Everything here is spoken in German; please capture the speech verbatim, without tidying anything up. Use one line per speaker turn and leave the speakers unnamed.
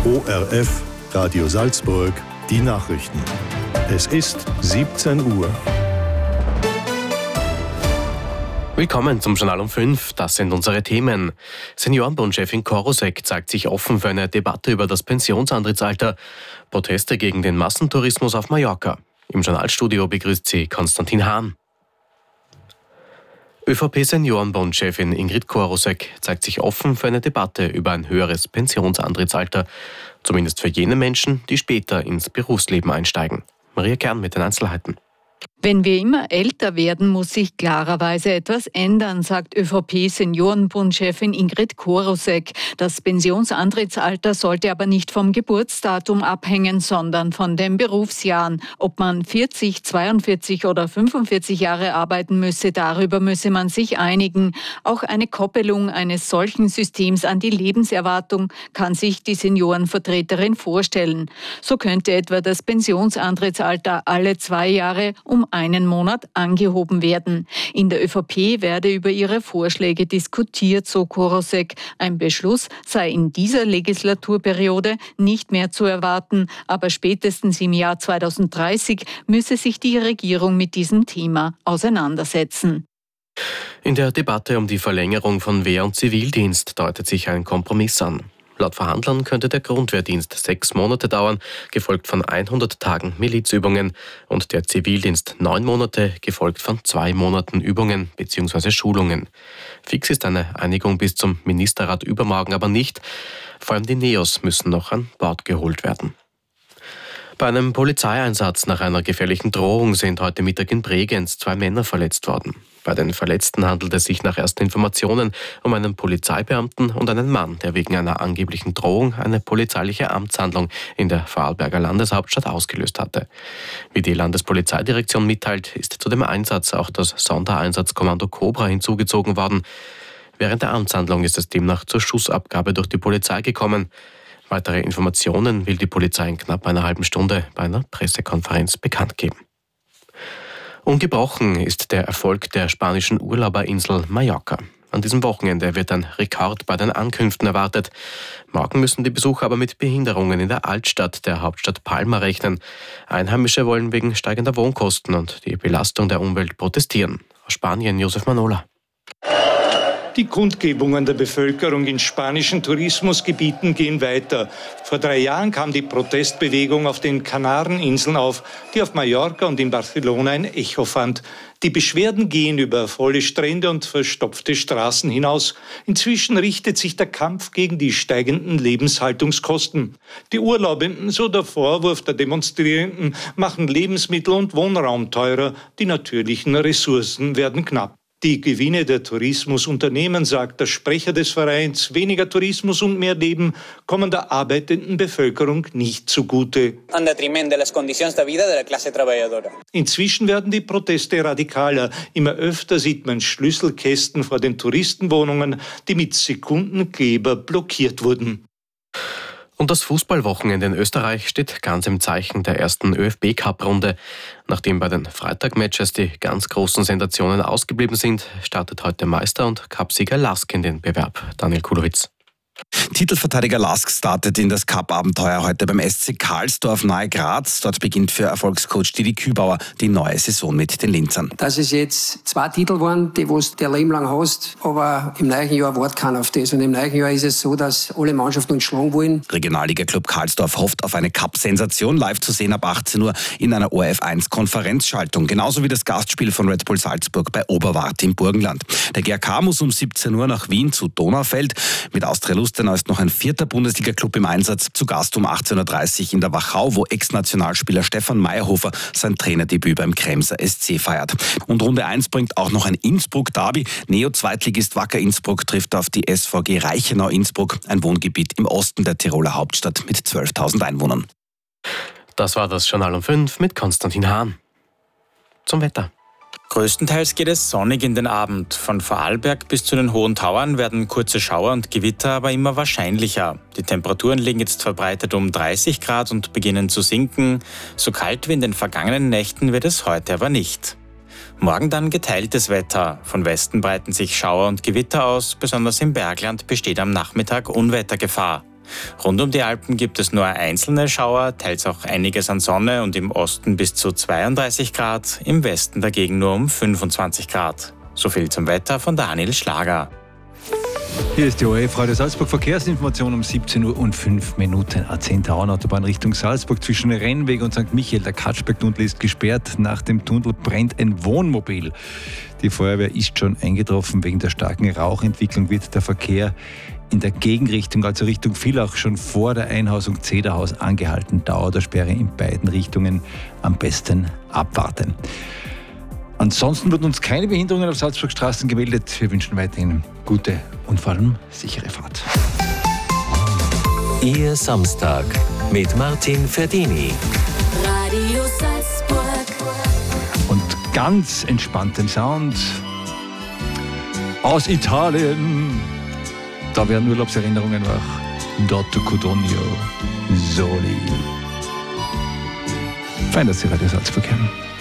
O R F, Radio Salzburg, die Nachrichten. Es ist siebzehn Uhr.
Willkommen zum Journal um fünf. Das sind unsere Themen. Seniorenbundchefin Korosek zeigt sich offen für eine Debatte über das Pensionsantrittsalter. Proteste gegen den Massentourismus auf Mallorca. Im Journalstudio begrüßt sie Konstantin Hahn. ÖVP-Seniorenbundchefin Ingrid Korosek zeigt sich offen für eine Debatte über ein höheres Pensionsantrittsalter. Zumindest für jene Menschen, die später ins Berufsleben einsteigen. Maria Kern mit den Einzelheiten.
Wenn wir immer älter werden, muss sich klarerweise etwas ändern, sagt ÖVP-Seniorenbundchefin Ingrid Korosek. Das Pensionsantrittsalter sollte aber nicht vom Geburtsdatum abhängen, sondern von den Berufsjahren. Ob man vierzig, zweiundvierzig oder fünfundvierzig Jahre arbeiten müsse, darüber müsse man sich einigen. Auch eine Koppelung eines solchen Systems an die Lebenserwartung kann sich die Seniorenvertreterin vorstellen. So könnte etwa das Pensionsantrittsalter alle zwei Jahre um einen Monat angehoben werden. In der ÖVP werde über ihre Vorschläge diskutiert, so Korosek. Ein Beschluss sei in dieser Legislaturperiode nicht mehr zu erwarten, aber spätestens im Jahr zweitausenddreißig müsse sich die Regierung mit diesem Thema auseinandersetzen.
In der Debatte um die Verlängerung von Wehr- und Zivildienst deutet sich ein Kompromiss an. Laut Verhandlern könnte der Grundwehrdienst sechs Monate dauern, gefolgt von hundert Tagen Milizübungen, und der Zivildienst neun Monate, gefolgt von zwei Monaten Übungen bzw. Schulungen. Fix ist eine Einigung bis zum Ministerrat übermorgen aber nicht. Vor allem die Neos müssen noch an Bord geholt werden. Bei einem Polizeieinsatz nach einer gefährlichen Drohung sind heute Mittag in Bregenz zwei Männer verletzt worden. Bei den Verletzten handelt es sich nach ersten Informationen um einen Polizeibeamten und einen Mann, der wegen einer angeblichen Drohung eine polizeiliche Amtshandlung in der Vorarlberger Landeshauptstadt ausgelöst hatte. Wie die Landespolizeidirektion mitteilt, ist zu dem Einsatz auch das Sondereinsatzkommando Cobra hinzugezogen worden. Während der Amtshandlung ist es demnach zur Schussabgabe durch die Polizei gekommen. Weitere Informationen will die Polizei in knapp einer halben Stunde bei einer Pressekonferenz bekannt geben. Ungebrochen ist der Erfolg der spanischen Urlauberinsel Mallorca. An diesem Wochenende wird ein Rekord bei den Ankünften erwartet. Morgen müssen die Besucher aber mit Behinderungen in der Altstadt der Hauptstadt Palma rechnen. Einheimische wollen wegen steigender Wohnkosten und die Belastung der Umwelt protestieren. Aus Spanien Josef Manola.
Die Kundgebungen der Bevölkerung in spanischen Tourismusgebieten gehen weiter. Vor drei Jahren kam die Protestbewegung auf den Kanareninseln auf, die auf Mallorca und in Barcelona ein Echo fand. Die Beschwerden gehen über volle Strände und verstopfte Straßen hinaus. Inzwischen richtet sich der Kampf gegen die steigenden Lebenshaltungskosten. Die Urlaubenden, so der Vorwurf der Demonstrierenden, machen Lebensmittel und Wohnraum teurer. Die natürlichen Ressourcen werden knapp. Die Gewinne der Tourismusunternehmen, sagt der Sprecher des Vereins, weniger Tourismus und mehr Leben, kommen der arbeitenden Bevölkerung nicht zugute. Inzwischen werden die Proteste radikaler. Immer öfter sieht man Schlüsselkästen vor den Touristenwohnungen, die mit Sekundenkleber blockiert wurden.
Und das Fußballwochenende in Österreich steht ganz im Zeichen der ersten ÖFB-Cup-Runde. Nachdem bei den Freitag-Matches die ganz großen Sensationen ausgeblieben sind, startet heute Meister und Cupsieger Lask in den Bewerb. Daniel Kulowitz.
Titelverteidiger Lask startet in das Cup-Abenteuer heute beim S C Karlsdorf nahe Graz. Dort beginnt für Erfolgscoach Didi Kübauer die neue Saison mit den Linzern.
Dass es jetzt zwei Titel waren, die du dein Leben lang hast, aber im neuen Jahr wartet keiner auf das. Und im neuen Jahr ist es so, dass alle Mannschaften uns schlagen wollen.
Regionalliga-Club Karlsdorf hofft auf eine Cup-Sensation, live zu sehen ab achtzehn Uhr in einer O R F eins Konferenzschaltung. Genauso wie das Gastspiel von Red Bull Salzburg bei Oberwart im Burgenland. Der G A K muss um siebzehn Uhr nach Wien zu Donaufeld. Mit Austria Lustenau ist noch ein vierter Bundesliga-Club im Einsatz. Zu Gast um achtzehn Uhr dreißig in der Wachau, wo Ex-Nationalspieler Stefan Meyerhofer sein Trainerdebüt beim Kremser S C feiert. Und Runde eins bringt auch noch ein Innsbruck-Derby. Neo-Zweitligist Wacker Innsbruck trifft auf die S V G Reichenau-Innsbruck, ein Wohngebiet im Osten der Tiroler Hauptstadt mit zwölftausend Einwohnern.
Das war das Journal um fünf mit Konstantin Hahn. Zum Wetter.
Größtenteils geht es sonnig in den Abend. Von Vorarlberg bis zu den Hohen Tauern werden kurze Schauer und Gewitter aber immer wahrscheinlicher. Die Temperaturen liegen jetzt verbreitet um dreißig Grad und beginnen zu sinken. So kalt wie in den vergangenen Nächten wird es heute aber nicht. Morgen dann geteiltes Wetter. Von Westen breiten sich Schauer und Gewitter aus. Besonders im Bergland besteht am Nachmittag Unwettergefahr. Rund um die Alpen gibt es nur einzelne Schauer, teils auch einiges an Sonne und im Osten bis zu zweiunddreißig Grad, im Westen dagegen nur um fünfundzwanzig Grad. So viel zum Wetter von Daniel Schlager.
Hier ist die O R F Radio Salzburg Verkehrsinformation um siebzehn Uhr und fünf Minuten. A zehn Tauernautobahn Richtung Salzburg zwischen Rennweg und Sankt Michael. Der Katschberg-Tunnel ist gesperrt. Nach dem Tunnel brennt ein Wohnmobil. Die Feuerwehr ist schon eingetroffen. Wegen der starken Rauchentwicklung wird der Verkehr in der Gegenrichtung, also Richtung Villach, schon vor der Einhausung Zederhaus angehalten. Dauer der Sperre in beiden Richtungen am besten abwarten. Ansonsten wurden uns keine Behinderungen auf Salzburgstraßen gemeldet. Wir wünschen weiterhin gute und vor allem sichere Fahrt.
Ihr Samstag mit Martin Ferdini.
Radio Salzburg.
Und ganz entspanntem Sound aus Italien. Da werden Urlaubserinnerungen wach. Dotto Codogno Soli. Fein, dass Sie Radio Salzburg haben.